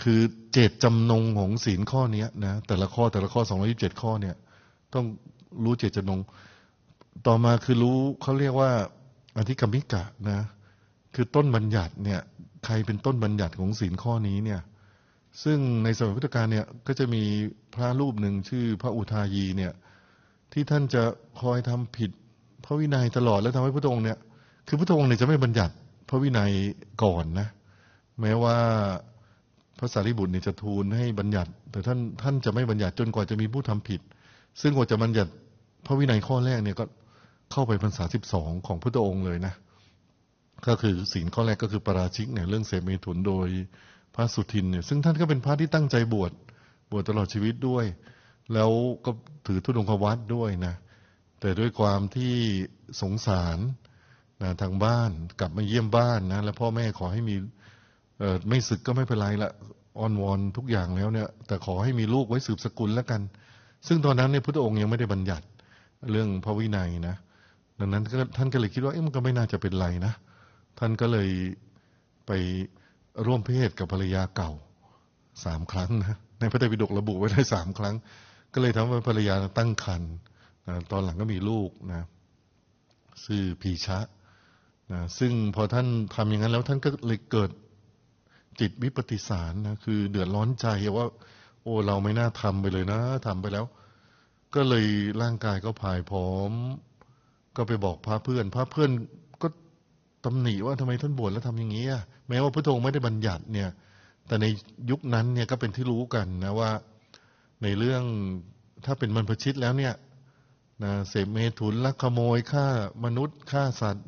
คือเจตจำนงของศีลข้อนี้นะแต่ละข้อ227ข้อเนี่ยต้องรู้เจตจำนงต่อมาคือรู้เขาเรียกว่าอธิกรรมิกะนะคือต้นบัญญัติเนี่ยใครเป็นต้นบัญญัติของศีลข้อนี้เนี่ยซึ่งในสมัยพุทธกาลเนี่ยก็จะมีพระรูปหนึ่งชื่อพระอุทายีเนี่ยที่ท่านจะคอยทำผิดพระวินัยตลอดแล้วทำให้พระองค์เนี่ยคือพระองค์เนี่ยจะไม่บัญญัติพระวินัยก่อนนะแม้ว่าพระสารีบุตรเนี่ยจะทูลให้บัญญัติแต่ท่านจะไม่บัญญัติจนกว่าจะมีผู้ทำผิดซึ่งกว่าจะบัญญัติพระวินัยข้อแรกเนี่ยก็เข้าไปพรรษา12ของพระองค์เลยนะก็คือศีลข้อแรกก็คือปาราชิกเนี่ยเรื่องเสพเมถุนโดยพระสุทินเนี่ยซึ่งท่านก็เป็นพระที่ตั้งใจบวชตลอดชีวิตด้วยแล้วก็ถือธุดงควัตรด้วยนะแต่ด้วยความที่สงสารนะทางบ้านกลับมาเยี่ยมบ้านนะแล้วพ่อแม่ขอให้มีไม่ศึกก็ไม่เป็นไรละอ้อนวอนทุกอย่างแล้วเนี่ยแต่ขอให้มีลูกไว้สืบสกุลแล้วกันซึ่งตอนนั้นเนี่ยพุทธองค์ยังไม่ได้บัญญัติเรื่องพระวินัยนะดังนั้นท่านก็เลยคิดว่ามันก็ไม่น่าจะเป็นไรนะท่านก็เลยไปร่วมเพศกับภรรยาเก่า3 ครั้งนะในพระไตรปิฎกระบุไว้ได้3 ครั้งก็เลยทำให้ภรรยาตั้งครรภ์นะตอนหลังก็มีลูกนะชื่อพีชะนะซึ่งพอท่านทำอย่างนั้นแล้วท่านก็เลยเกิดจิตวิปฏิสารนะคือเดือดร้อนใจว่าโอ้เราไม่น่าทำไปเลยนะทำไปแล้วก็เลยร่างกายก็ผายผอมก็ไปบอกพระเพื่อนก็ตำหนิว่าทำไมท่านบวชแล้วทำอย่างนี้แม้ว่าพระองค์ไม่ได้บัญญัติเนี่ยแต่ในยุคนั้นเนี่ยก็เป็นที่รู้กันนะว่าในเรื่องถ้าเป็นบรรพชิตแล้วเนี่ยนะเสพเมถุนลักขโมยฆ่ามนุษย์ฆ่าสัตว์